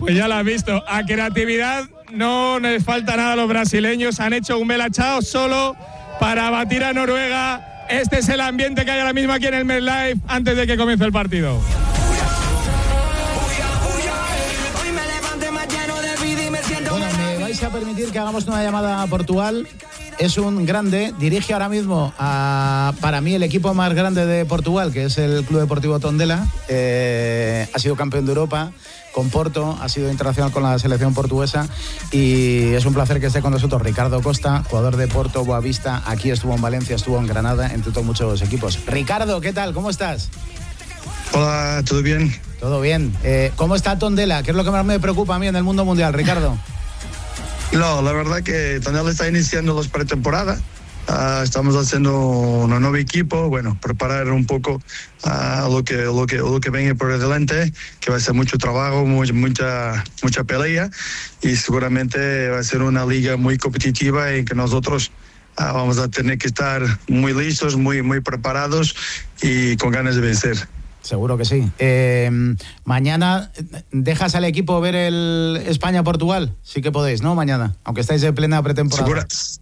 Pues ya lo has visto, a creatividad no les falta nada a los brasileños, han hecho un Bela-Chao solo para batir a Noruega. Este es el ambiente que hay ahora mismo aquí en el MetLife antes de que comience el partido. Bueno, me vais a permitir que hagamos una llamada a Portugal. Es un grande, dirige ahora mismo para mí el equipo más grande de Portugal, que es el Club Deportivo Tondela. Ha sido campeón de Europa con Porto, ha sido internacional con la selección portuguesa y es un placer que esté con nosotros Ricardo Costa, jugador de Porto, Boavista. Aquí estuvo en Valencia, estuvo en Granada, entre otros muchos equipos. Ricardo, ¿qué tal? ¿Cómo estás? Hola, ¿todo bien? Todo bien. ¿Cómo está Tondela? ¿Qué es lo que más me preocupa a mí en el mundo mundial, Ricardo? No, la verdad que Tondela está iniciando las pretemporadas. Estamos haciendo un nuevo equipo, bueno, preparar un poco lo que venga por delante, que va a ser mucho trabajo, mucha pelea y seguramente va a ser una liga muy competitiva en que nosotros vamos a tener que estar muy listos, muy preparados y con ganas de vencer. Seguro que sí. Mañana, ¿dejas al equipo ver el España-Portugal? Sí que podéis, ¿no? Mañana, aunque estáis en plena pretemporada.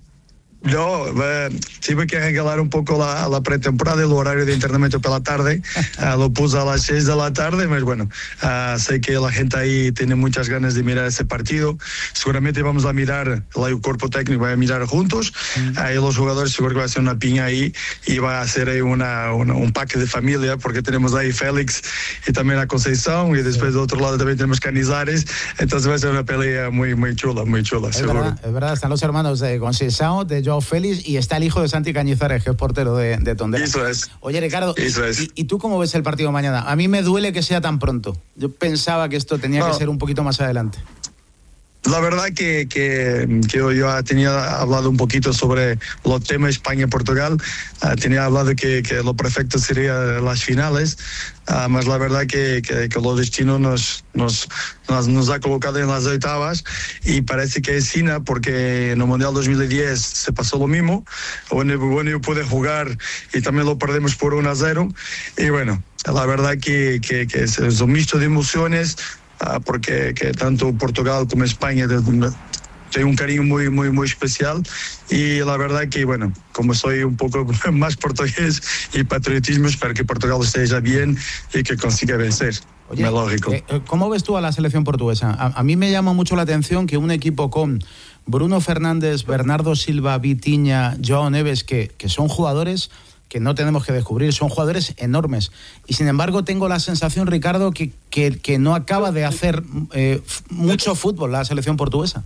No, tuve que regalar un poco la pretemporada, el horario de entrenamiento por la tarde. Lo puse a las 6 de la tarde, pero bueno, sé que la gente ahí tiene muchas ganas de mirar ese partido. Seguramente vamos a mirar, el cuerpo técnico va a mirar juntos. Ahí los jugadores seguro que va a ser una piña ahí y va a ser ahí un pack de familia, porque tenemos ahí Félix y también a Conceição y después de otro lado también tenemos Canizares. Entonces va a ser una pelea muy chula, seguro. Es verdad, están los hermanos de Conceição, de Joao Félix y está el hijo de Santi Cañizares, que es portero de Tondela. Eso es. Oye, Ricardo, Eso es. ¿y tú cómo ves el partido mañana? A mí me duele que sea tan pronto. Yo pensaba que esto tenía que ser un poquito más adelante. La verdad que yo tenía hablado un poquito sobre los temas España-Portugal. Tenía hablado que lo perfecto sería las finales, mas la verdad que los destinos nos ha colocado en las octavas y parece que es China, porque en el Mundial 2010 se pasó lo mismo. Bueno, yo pude jugar y también lo perdemos por 1-0. Y bueno, la verdad que es un mixto de emociones. Porque que tanto Portugal como España tienen un cariño muy especial y la verdad que, bueno, como soy un poco más portugués y patriotismo, espero que Portugal esté bien y que consiga vencer. Oye, lógico. ¿Cómo ves tú a la selección portuguesa? A mí me llama mucho la atención que un equipo con Bruno Fernández, Bernardo Silva, Vitinha, João Neves, que son jugadores que no tenemos que descubrir, son jugadores enormes. Y sin embargo tengo la sensación, Ricardo, que no acaba de hacer mucho fútbol la selección portuguesa.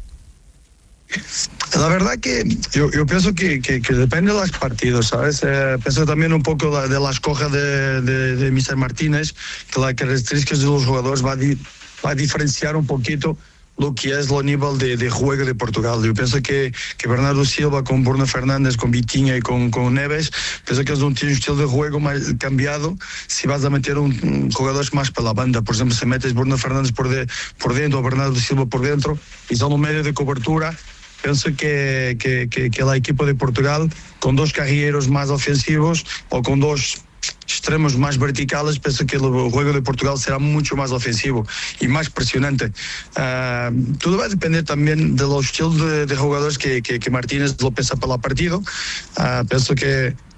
La verdad que yo pienso que depende de los partidos, ¿sabes? Pienso también un poco de la escoja de Mr. Martínez, que las características de los jugadores va a diferenciar un poquito lo que es el nivel de juego de Portugal. Yo pienso que Bernardo Silva con Bruno Fernández, con Vitinha y con Neves, pienso que es un estilo de juego más cambiado. Si vas a meter un jugador más para la banda, por ejemplo, si metes Bruno Fernández por dentro o Bernardo Silva por dentro y son un medio de cobertura, pienso que el equipo de Portugal, con dos carrileros más ofensivos o con dos extremos más verticales, pienso que el juego de Portugal será mucho más ofensivo y más presionante. Todo va a depender también de los estilos de jugadores que Martínez lo piensa para el partido. Pienso que